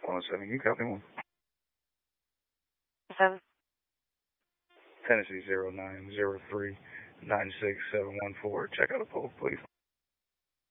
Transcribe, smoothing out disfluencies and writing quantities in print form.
107, you copy one. 7. Tennessee 090396714. Check out the poll, please.